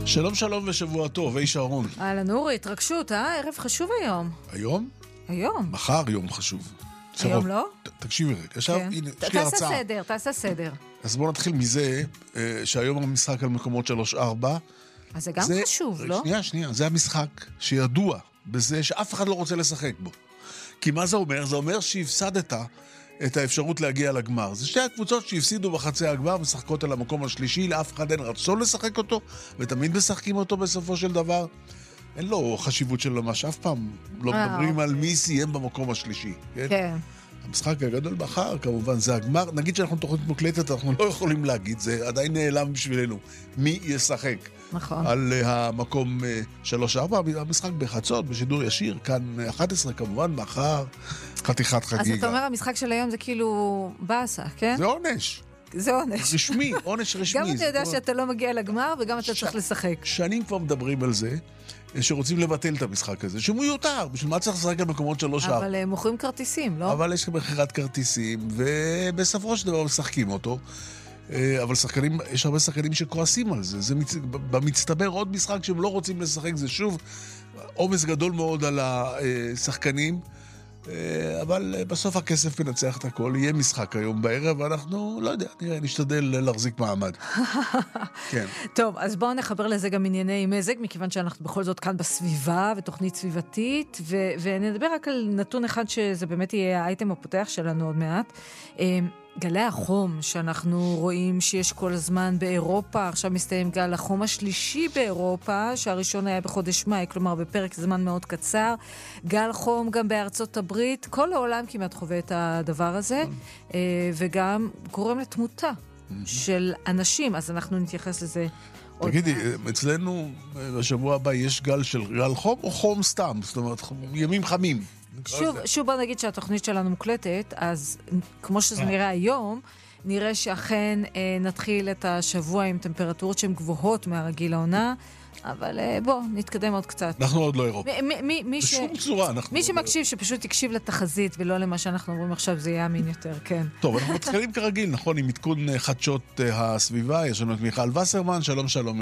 שלום שלום ושבוע טוב, אי שרון. אהלן אורי, התרגשות, ערב חשוב היום. היום? היום. מחר יום חשוב. היום לא? תקשיבי רגע, עכשיו, הנה, יש לי הרצאה. תעשה סדר. אז בואו נתחיל מזה, שהיום המשחק על מקומות 3-4. אז זה גם חשוב, לא? שנייה, זה המשחק שידוע בזה שאף אחד לא רוצה לשחק בו. כי מה זה אומר? זה אומר שהפסדת את האפשרות להגיע לגמר. זה שתי הקבוצות שהפסידו בחצי הגמר, משחקות על המקום השלישי, לאף אחד אין רצון לשחק אותו, ותמיד משחקים אותו בסופו של דבר. אין לו חשיבות של ממש, אף פעם לא מדברים על מי סיים במקום השלישי. כן. המשחק הגדול מחר, כמובן, זה הגמר. נגיד שאנחנו תוכנית מוקלטת, אנחנו לא יכולים להגיד, זה עדיין נעלם בשבילנו. מי ישחק? נכון. על המקום 3-4, המשחק בחצות, בשידור ישיר, כאן 11 כמובן, מחר, חתיכת חגיגה. אז אתה אומר, המשחק של היום זה כאילו באסה, כן? זה עונש. זה עונש. רשמי, עונש רשמי. גם אתה יודע שאתה לא מגיע לגמר, וגם אתה צריך לשחק. שנים כבר מדברים על זה, שרוצים לבטל את המשחק הזה, שהוא מיותר, בשביל מה צריך לשחק על מקומות 3-4? אבל מוכרים כרטיסים, לא? אבל יש מכירת כרטיסים, ובסופו של דבר משחקים אותו. אבל יש הרבה שחקנים שכועסים על זה. זה במצטבר עוד משחק שהם לא רוצים לשחק, זה שוב עומס גדול מאוד על השחקנים, אבל בסוף הכסף מנצח את הכל. יהיה משחק היום בערב, ואנחנו, לא יודע, נשתדל להחזיק מעמד. כן. טוב, אז בואו נחבר לזה גם ענייני מזג, מכיוון שאנחנו בכל זאת כאן בסביבה, ותוכנית סביבתית, ונדבר רק על נתון אחד שזה באמת יהיה האייטם הפותח שלנו עוד מעט. גלי החום שאנחנו רואים שיש כל הזמן באירופה, עכשיו מסתיים גל החום השלישי באירופה, שהראשון היה בחודש מאי, כלומר בפרק זמן מאוד קצר. גל חום גם בארצות הברית, כל העולם כמעט חווה את הדבר הזה, וגם גורם לתמותה של אנשים, אז אנחנו נתייחס לזה. תגידי, אצלנו בשבוע הבא יש גל של גל חום או חום סתם? זאת אומרת, ימים חמים. שוב בוא נגיד שהתוכנית שלנו מוקלטת, אז כמו שזה נראה היום, נראה שאכן נתחיל את השבוע עם טמפרטורות שהן גבוהות מהרגיל העונה, אבל בוא, נתקדם עוד קצת. אנחנו עוד לא אירופה. בשום צורה. מי שמקשיב שפשוט יקשיב לתחזית ולא למה שאנחנו אומרים עכשיו, זה יאמין יותר, כן. טוב, אנחנו מתחילים כרגיל, נכון, עם עדכון חדשות הסביבה, יש לנו את מיכל וסרמן, שלום שלום.